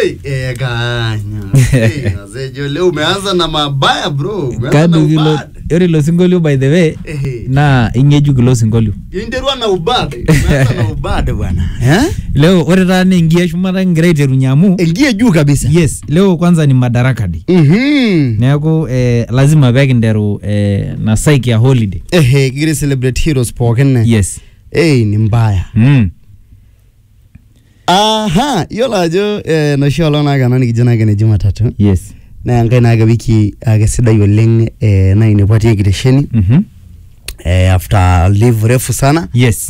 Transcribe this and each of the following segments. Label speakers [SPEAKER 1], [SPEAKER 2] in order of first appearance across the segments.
[SPEAKER 1] Mzee leo umeanza na mabaya bro.
[SPEAKER 2] Kadu kilo yori lo singolio by the way. Na ingeju kilo singolio.
[SPEAKER 1] Inderwa na ubade. Umeanza na ubade bwana.
[SPEAKER 2] Leo ore tane ingia shumara ngereje runyamu.
[SPEAKER 1] Ingia juu kabisa.
[SPEAKER 2] Yes, leo kwanza ni Madaraka Day. Nako lazima bag ndero na psyche ya holiday.
[SPEAKER 1] Kigire celebrate heroes poken.
[SPEAKER 2] Yes.
[SPEAKER 1] Ni mbaya. Aha, yola jo no sholo na gana ni kijana gane Jumatatu.
[SPEAKER 2] Yes.
[SPEAKER 1] Na ngai na ga wiki agesidai oleng na inepati kitesheni. After leave refu sana.
[SPEAKER 2] Yes.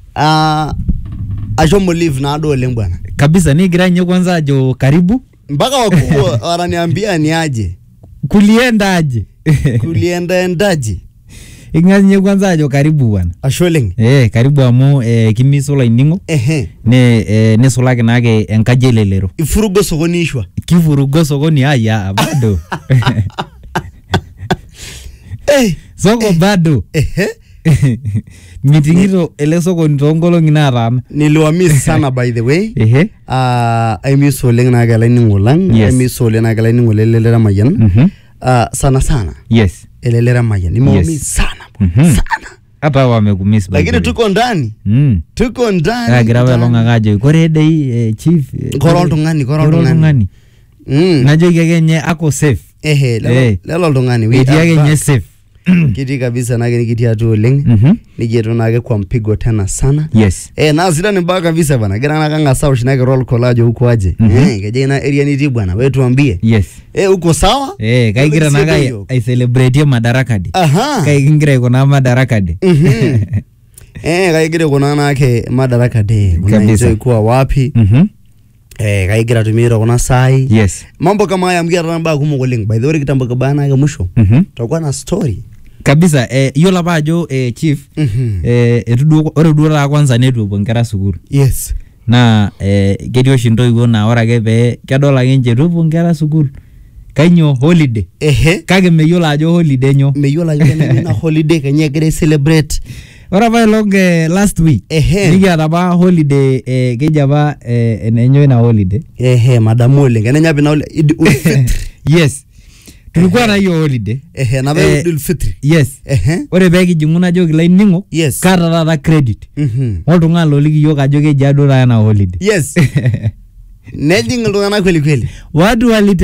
[SPEAKER 1] Ajomo leave na ado oleng bwana.
[SPEAKER 2] Kabisa ni giranye kwanza ajo karibu.
[SPEAKER 1] Mpaka wakubwa wananiambia ni aje.
[SPEAKER 2] Kulienda aje.
[SPEAKER 1] Endaje.
[SPEAKER 2] Inganye kwanza ajo karibu bwana.
[SPEAKER 1] Asholeng.
[SPEAKER 2] Karibu amo kimisola iningo. Ne solake nake enkajelelero.
[SPEAKER 1] Ifurugo sokoni ishwa.
[SPEAKER 2] Kifurugo sokoni aya bado. Soko bado. Mitingiro ele sokoni tongolo nginarana.
[SPEAKER 1] Niliwamiss sana by the way. I miss oleng na gala iningo lang. I miss oleng na gala iningo lelera mayan. Sana.
[SPEAKER 2] Yes.
[SPEAKER 1] Elelera mayan. Nimewamiss sana. Sana.
[SPEAKER 2] Hapa wamekumiss.
[SPEAKER 1] Lakini tuko ndani. Tuko ndani.
[SPEAKER 2] Grabe longa gaje. Korede chief.
[SPEAKER 1] Korol tungani.
[SPEAKER 2] Najo kenye ako safe.
[SPEAKER 1] Lelo tungani.
[SPEAKER 2] Eti kenye safe.
[SPEAKER 1] Kiti kabisa nage nikitia tu oleng. Nigeto nage kwa mpigo tena sana.
[SPEAKER 2] Yes.
[SPEAKER 1] Na zira ni mbaka kabisa bana. Gira nakanga sawa shinage roll collage huko aje. Keje na area ni tibu bana. Wewe tuambie.
[SPEAKER 2] Yes.
[SPEAKER 1] Uko sawa?
[SPEAKER 2] Kaigira naga I celebrate Madaraka Day. Kaigira iko na Madaraka Day.
[SPEAKER 1] Kaigira kuna nake Madaraka Day. Unaenjoy kuwa wapi? Kaigira tumira kuna sai.
[SPEAKER 2] Yes.
[SPEAKER 1] Mambo kama haya mgira namba kumugoleng. By the way kitambo kabana ya mwisho. Tutakuwa na story.
[SPEAKER 2] Kabisa yola bajo chief ore duo kwanza netu bongera sukuru.
[SPEAKER 1] Yes.
[SPEAKER 2] Na kedio shindo igo na ora ke be kedola nje tu bongera sukuru. Kanyo holiday. Kage meyola ajo holiday nyo.
[SPEAKER 1] Meyola yona na holiday kanye gere celebrate.
[SPEAKER 2] Ora ba long last week. Niga raba holiday kejaba enenyo na holiday.
[SPEAKER 1] Madam Ole ngenya bina
[SPEAKER 2] yes. Tulikuwa na hiyo holiday.
[SPEAKER 1] Na ba Idul Fitri.
[SPEAKER 2] Yes. Ore begi jinguna jo kila ningo.
[SPEAKER 1] Yes.
[SPEAKER 2] Karara credit. Oltunga loliki yo kajo ke jado na holiday.
[SPEAKER 1] Yes. Nejinga lungana kweli.
[SPEAKER 2] Watu